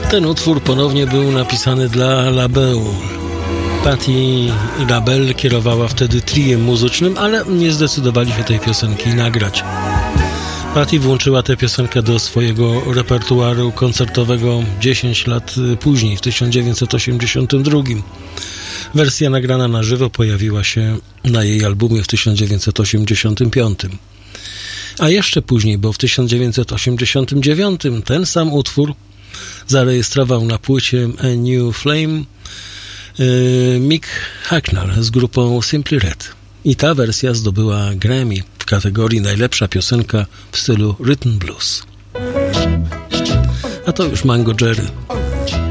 Ten utwór ponownie był napisany dla LaBelle. Patti LaBelle kierowała wtedy triem muzycznym, ale nie zdecydowali się tej piosenki nagrać. Patti włączyła tę piosenkę do swojego repertuaru koncertowego 10 lat później, w 1982. Wersja nagrana na żywo pojawiła się na jej albumie w 1985. A jeszcze później, bo w 1989 ten sam utwór zarejestrował na płycie A New Flame Mick Hucknall z grupą Simply Red. I ta wersja zdobyła Grammy w kategorii najlepsza piosenka w stylu Rhythm Blues. A to już Mango Jerry.